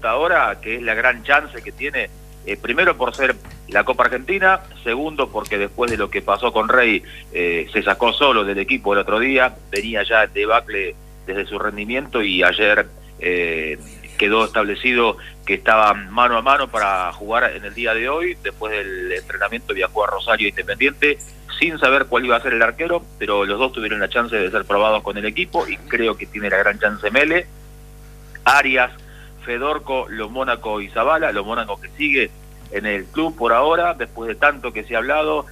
ahora, que es la gran chance que tiene, primero por ser la Copa Argentina, segundo porque después de lo que pasó con Rey, se sacó solo del equipo el otro día, venía ya debacle desde su rendimiento y ayer quedó establecido que estaba mano a mano para jugar en el día de hoy. Después del entrenamiento viajó a Rosario Independiente sin saber cuál iba a ser el arquero, pero los dos tuvieron la chance de ser probados con el equipo y creo que tiene la gran chance Mele. Arias, Fedorco, Lo Mónaco y Zabala. Lo Mónaco que sigue en el club por ahora, después de tanto que se ha hablado,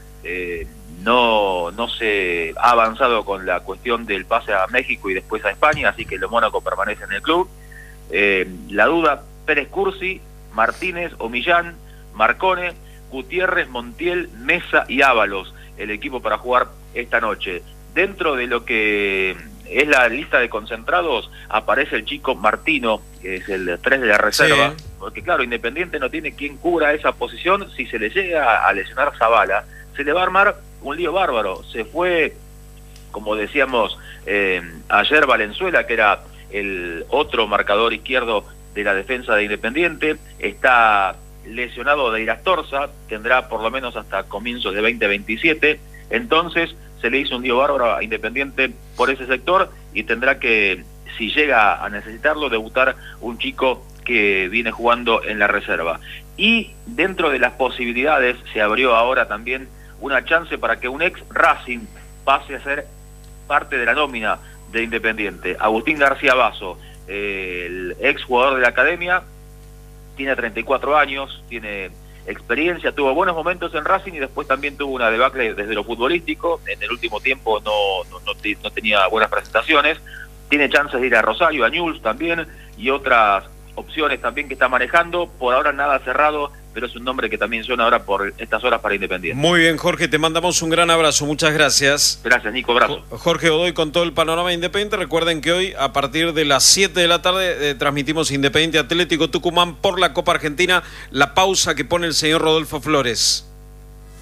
no se ha avanzado con la cuestión del pase a México y después a España, así que Lo Mónaco permanece en el club. La duda, Pérez Cursi, Martínez, Omillán, Marcone, Gutiérrez, Montiel, Mesa y Ábalos, el equipo para jugar esta noche. Dentro de lo que es la lista de concentrados, aparece el chico Martino, que es el 3 de la reserva, sí. Porque claro, Independiente no tiene quien cubra esa posición. Si se le llega a lesionar Zabala, se le va a armar un lío bárbaro. Se fue, como decíamos ayer, Valenzuela, que era el otro marcador izquierdo de la defensa de Independiente. Está lesionado de Irastorza, tendrá por lo menos hasta comienzos de 2027, entonces se le hizo un lío bárbaro a Independiente por ese sector y tendrá que, si llega a necesitarlo, debutar un chico que viene jugando en la reserva. Y dentro de las posibilidades se abrió ahora también una chance para que un ex Racing pase a ser parte de la nómina de Independiente. Agustín García Basso, el ex jugador de la academia, tiene 34 años, tiene experiencia, tuvo buenos momentos en Racing y después también tuvo una debacle desde lo futbolístico. En el último tiempo no tenía buenas presentaciones. Tiene chances de ir a Rosario, a Newell's también, y otras opciones también que está manejando. Por ahora nada cerrado, pero es un nombre que también suena ahora por estas horas para Independiente. Muy bien, Jorge, te mandamos un gran abrazo, muchas gracias. Gracias, Nico, abrazo. Jorge Godoy con todo el panorama Independiente. Recuerden que hoy a partir de las 7 de la tarde transmitimos Independiente Atlético Tucumán por la Copa Argentina. La pausa que pone el señor Rodolfo Flores.